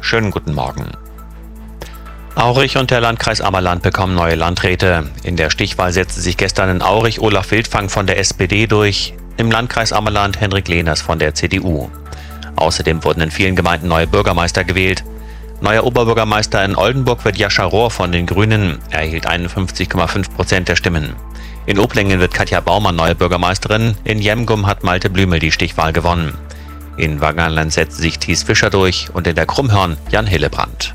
Schönen guten Morgen. Aurich und der Landkreis Ammerland bekommen neue Landräte. In der Stichwahl setzte sich gestern in Aurich Olaf Wildfang von der SPD durch, im Landkreis Ammerland Henrik Lehners von der CDU. Außerdem wurden in vielen Gemeinden neue Bürgermeister gewählt. Neuer Oberbürgermeister in Oldenburg wird Jascha Rohr von den Grünen. Er erhielt 51,5% der Stimmen. In Oblingen wird Katja Baumann neue Bürgermeisterin. In Jemgum hat Malte Blümel die Stichwahl gewonnen. In Wangerland setzte sich Thies Fischer durch und in der Krummhörn Jan Hillebrand.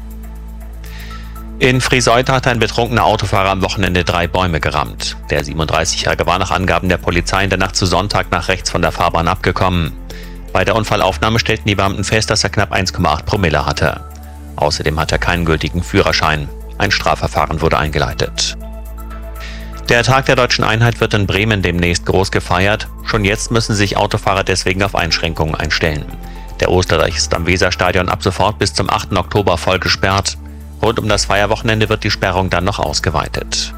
In Friseute hat ein betrunkener Autofahrer am Wochenende 3 Bäume gerammt. Der 37-Jährige war nach Angaben der Polizei in der Nacht zu Sonntag nach rechts von der Fahrbahn abgekommen. Bei der Unfallaufnahme stellten die Beamten fest, dass er knapp 1,8 Promille hatte. Außerdem hat er keinen gültigen Führerschein. Ein Strafverfahren wurde eingeleitet. Der Tag der Deutschen Einheit wird in Bremen demnächst groß gefeiert. Schon jetzt müssen sich Autofahrer deswegen auf Einschränkungen einstellen. Der Osterdeich ist am Weserstadion ab sofort bis zum 8. Oktober voll gesperrt. Rund um das Feierwochenende wird die Sperrung dann noch ausgeweitet.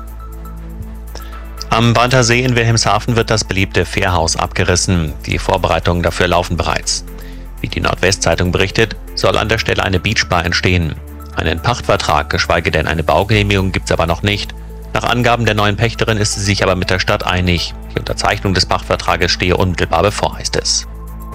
Am Brandter See in Wilhelmshaven wird das beliebte Fährhaus abgerissen. Die Vorbereitungen dafür laufen bereits. Wie die Nordwestzeitung berichtet, soll an der Stelle eine Beachbar entstehen. Einen Pachtvertrag, geschweige denn eine Baugenehmigung, gibt es aber noch nicht. Nach Angaben der neuen Pächterin ist sie sich aber mit der Stadt einig. Die Unterzeichnung des Pachtvertrages stehe unmittelbar bevor, heißt es.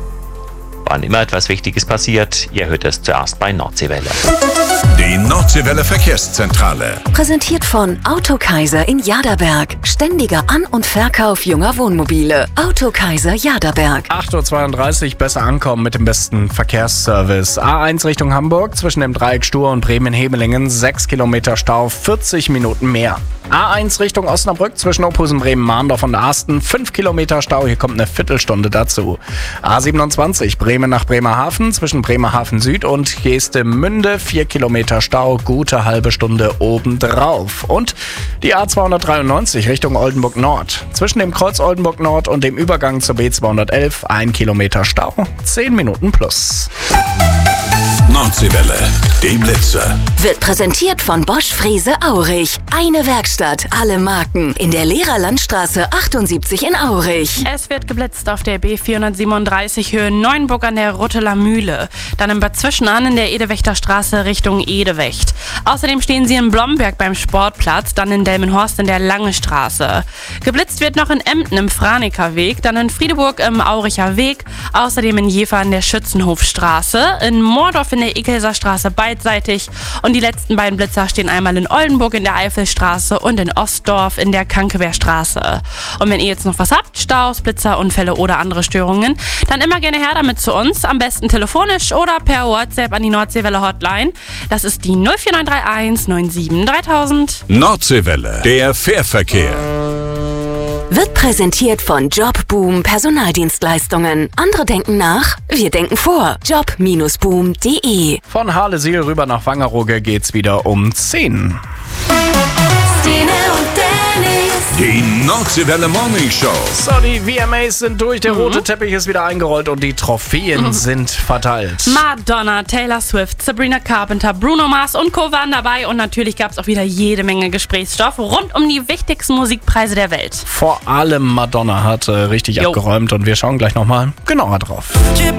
Wann immer etwas Wichtiges passiert, ihr hört es zuerst bei Nordseewelle. Die Nordseewelle Verkehrszentrale. Präsentiert von Autokaiser in Jaderberg. Ständiger An- und Verkauf junger Wohnmobile. Autokaiser Jaderberg. 8:32 Uhr, besser ankommen mit dem besten Verkehrsservice. A1 Richtung Hamburg, zwischen dem Dreieck Stur und Bremen-Hemelingen, 6 Kilometer Stau, 40 Minuten mehr. A1 Richtung Osnabrück, zwischen Ophusen, Bremen-Mahndorf und Asten, 5 Kilometer Stau, hier kommt eine Viertelstunde dazu. A27 Bremen nach Bremerhaven, zwischen Bremerhaven Süd und Geestemünde, 4 Kilometer Stau, gute halbe Stunde obendrauf. Und die A293 Richtung Oldenburg Nord, zwischen dem Kreuz Oldenburg Nord und dem Übergang zur B211, 1 Kilometer Stau, 10 Minuten plus. Nordseewelle, die Blitzer. Wird präsentiert von Bosch Frese Aurich. Eine Werkstatt, alle Marken. In der Lehrerlandstraße 78 in Aurich. Es wird geblitzt auf der B437 Höhe Neuenburg an der Rutteler Mühle. Dann in Bad Zwischenahn in der Edewächterstraße Richtung Edewecht. Außerdem stehen sie in Blomberg beim Sportplatz, dann in Delmenhorst in der Lange Straße. Geblitzt wird noch in Emden im Franeker Weg, dann in Friedeburg im Auricher Weg, außerdem in Jever an der Schützenhofstraße, in Moordorf in der Ekelser Straße beidseitig und die letzten beiden Blitzer stehen einmal in Oldenburg in der Eifelstraße und in Ostdorf in der Kankewehrstraße. Und wenn ihr jetzt noch was habt, Staus, Blitzer, Unfälle oder andere Störungen, dann immer gerne her damit zu uns, am besten telefonisch oder per WhatsApp an die Nordseewelle Hotline. Das ist die 04931 97 3000. Nordseewelle, der Fährverkehr. Wird präsentiert von Jobboom Personaldienstleistungen. Andere denken nach, wir denken vor. Job-boom.de. Von Harlesiel rüber nach Wangerooge geht's wieder um 10. Stine und Dennis. Die Nordseewelle Morning Show. So, die VMAs sind durch, der rote Teppich ist wieder eingerollt und die Trophäen sind verteilt. Madonna, Taylor Swift, Sabrina Carpenter, Bruno Mars und Co. waren dabei und natürlich gab es auch wieder jede Menge Gesprächsstoff rund um die wichtigsten Musikpreise der Welt. Vor allem Madonna hat richtig abgeräumt und wir schauen gleich nochmal genauer drauf.